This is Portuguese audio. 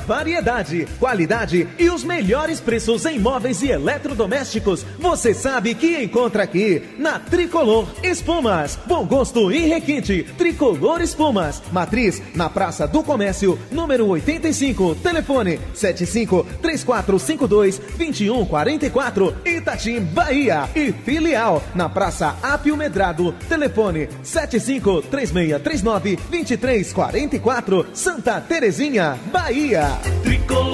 variedade, qualidade e os melhores preços em móveis e eletrodomésticos. Você sabe que encontra aqui na Tricolor Espumas. Bom gosto e requinte. Tricolor Espumas. Matriz na Praça do Comércio, número 85. Telefone 7534522144. Itatim, Bahia. E filial na Praça Apio Medrado. Telefone 7536392344. Santa Terezinha, Bahia. Tricolor.